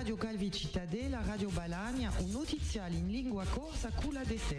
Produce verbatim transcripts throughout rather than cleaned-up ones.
Radio Calvi Cittadella, la Radio Balagna, un notiziale in lingua corsa culla de sec.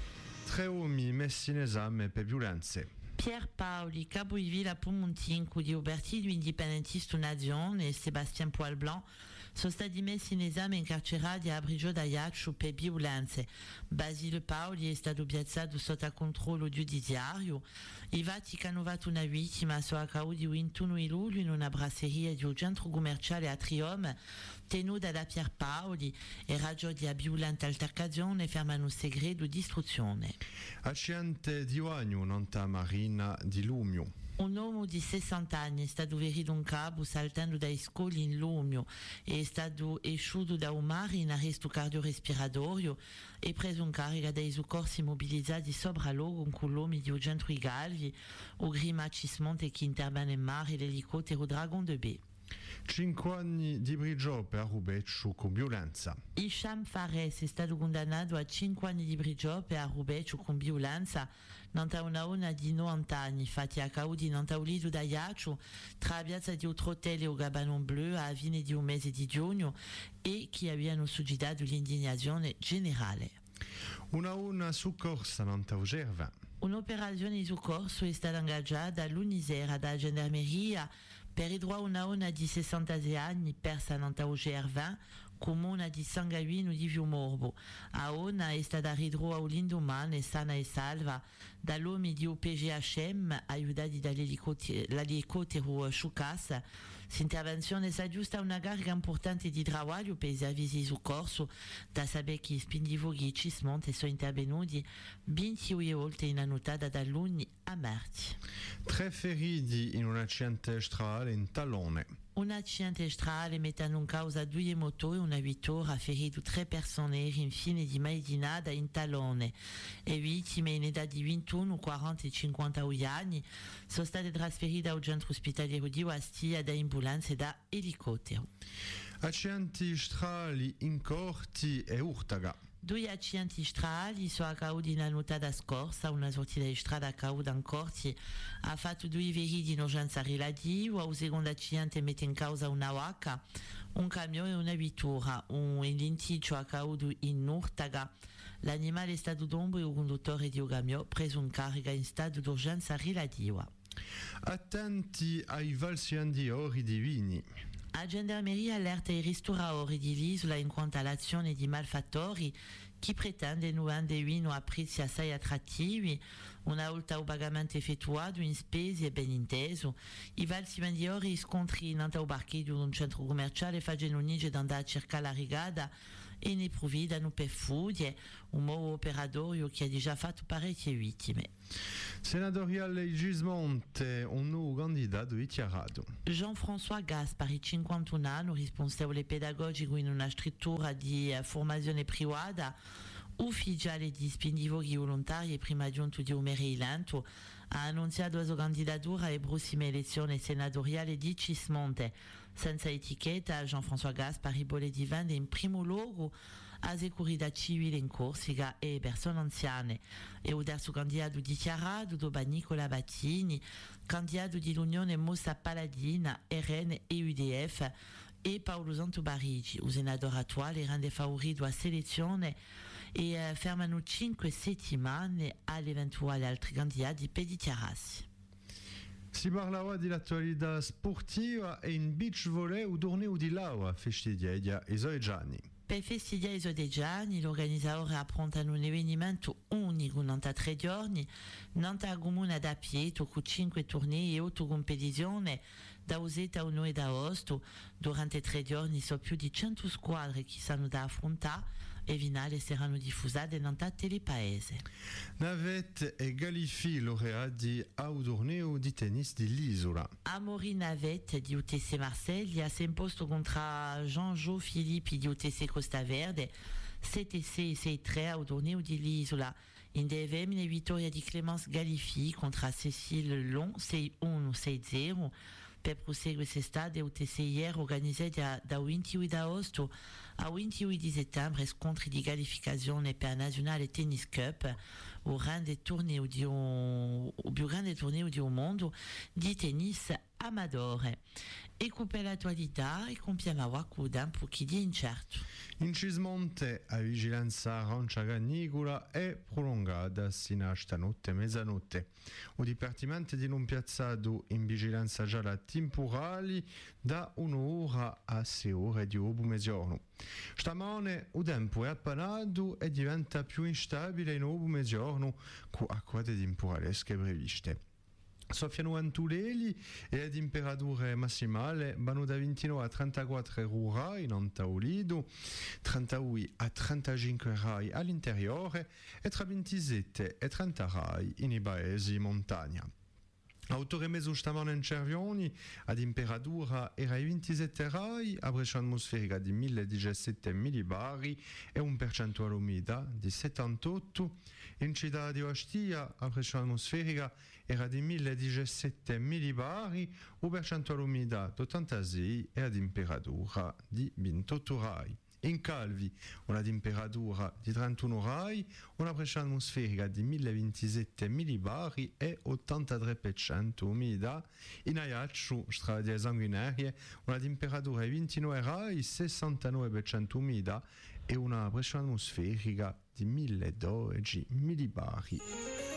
Tre uomini messi in esame per violenze. Pierre Paoli, Caboiville, Pumuntincu, di Uberti, l'indipendentista Nazione e Sébastien Poilblanc sono stati messi in esame e incarcerati a Brigiò d'Ajaccio per violenze. Basile Paoli è stato piazzato sotto controllo giudiziario. Il Vaticano ha trovato una vittima su causa di ventuno luglio in una brasseria di un centro commerciale a Triom tenuta da Pierre Paoli e ragione di violenta altercazione fermano un segreto di istruzione. Accidente di Oagno, nonta Marina di Lumio. Un uomo di sessanta anni è stato ferito in capo saltando dai scogli in Lumio e è stato esciuto da un mare in arresto cardiorespiratorio e preso in carica dai soccorsi mobilizzati sopra luogo con l'uomo di un centro Galvi o Grima Cismonte che interviene in mare l'elicottero Dragon de B. Cinque anni di prigione per rubeccio con violenza. Hicham Fares è stato condannato a cinque anni di prigione per rubeccio con violenza nonta una ona di novanta anni fatti a causa di nonta un lido d'Ajaccio tra piazza di Utrotel e o Gabanon Bleu a fine di un mese di giugno e che abbiano suscitato l'indignazione generale. Una una soccorsa nonta Ugerva. Un'operazione di soccorso è stata ingaggiata all'Unisera da Gendarmeria per ridurre una ona di sessantasei anni persa nonta U G R venti comune di Sangaguino di Viumorbo. A ona è stata ridurre all'indomani sana e salva dall'uomo di U P G H M aiutati dall'elicottero Sciucas. L'intervenzione si aggiusta a una carica importante di lavoro per i servizi di soccorso da sapere che Spindivoghi e Cismonte sono intervenuti ventidue volte in annotata da lunedì a marzo. Tre feriti in un accidente stradale in Tallone. Un accidente stradale mettendo in causa due motori e una vittoria ha ferito tre persone in fine di matinata in Tallone e vittime in età di ventuno, quaranta e cinquanta anni sono state trasferite al centro ospedaliero di Ostia da ambulanze e da elicottero. Accidenti stradali in Corti e Urtaga. Due accidenti stradali sono accaduti in annotata scorsa. Una sortita di strada accaduta in Corti ha fatto due feriti in urgenza relativa. Un secondo accidente mette in causa una vacca, un camion e una vettura. Un litigio accaduto in Urtaga. L'animale è stato d'ombra e il conduttore di un camion preso in carica in stato d'urgenza relativa. Attenti ai falsificatori di vini. La gendarmeria allerta i ristoratori di l'isola in quanto all'azione di malfattori che pretendono vendere vino a prezzi assai attrattivi. Una volta il pagamento effettuato in spese e ben inteso, i falsificatori scontri in un parcheggio di un centro commerciale facendo un'ige di andare a cercare la rigada e ne provvidano per fugge, un nuovo operatorio che ha già fatto parecchie vittime. Senatoriale Gismonte, un nuovo candidato dichiarato. Jean-François Gaspari, cinquantuno anni, responsabile pedagogico in una struttura di formazione privata, ufficiale di Spindivoghi volontari e prima giunto di Umeri-Lento, ha annunciato la sua candidatura alle prossime elezioni senatoriali di Cismonte. Senza etichetta, Jean-François Gaspari vuole diventare in primo luogo a segurità civile in Corsica e persone anziane. E il terzo candidato dichiarato dopo Nicola Battini, candidato dell'Unione Mossa Paladina, R N e U D F, e Paolo Santo Barigi. Il senatore attuale rende favorito a selezione e eh, fermano cinque settimane all'eventuale altri candidati per dichiararsi. Si parlava dell'attualità sportiva e in beach volley o torneo di Laura, festeggia e Zoeggiani. Per festeggiare i Zoeggiani, l'organizzatore appronta un avvenimento unico nonta tre giorni, nonta comune da Pieto con cinque tornei e otto competizioni da Useta a uno e da Agosto. Durante tre giorni sono più di cento squadre che sanno da affrontare e finali saranno diffusate nonta telepaese. Navette e Galifi laureati al torneo di tennis dell'isola. Amaury Navette di U T C Marsiglia si è imposto contro Jean-Jo Filippi di U T C Costa Verde, sette sei e sei tre al torneo dell'isola. In D V M, vittoria di Clémence Galifi contro Cécile Long, sei uno sei zero. Per proseguire quest'estate, U T C ieri organizzata da ventidue agosto a ventidue di settembre scontri di qualificazione per Nazionale Tennis Cup, il grande torneo di un, il più grande torneo di un mondo di tennis amatore. e couper l'attualità e compiamo a wakuda un po' di incerto. In Cismonte a vigilanza arancia canicola è prolungata sino a stanotte mezzanotte. Il Dipartimento di non piazzato in vigilanza gialla temporali da un'ora a sei ore di obu mezzogiorno. Stamane il tempo è appanato e diventa più instabile in obu mezzogiorno con acquate temporalesche previste. Soffiano antuleli e la temperatura massimale vanno da ventinove a trentaquattro gradi in Antaolido, trentadue a trentacinque gradi all'interiore e tra ventisette e trenta gradi nei paesi montagna. Autore meso stamane in Cervioni, a temperatura era ai ventisette gradi, a pressione atmosferica di millediciassette millibari e un percentuale umida di settantotto. In città di Ostia, a pressione atmosferica era di millediciassette millibari, un percentuale umida di ottantasei e a temperatura di ventotto gradi. In Calvi, una temperatura di trentuno gradi, una pressione atmosferica di milleventisette millibari e ottantatré per cento umidità. In Ajaccio, strade sanguinarie, una temperatura di ventinove gradi, sessantanove per cento umidità e una pressione atmosferica di milledodici millibari.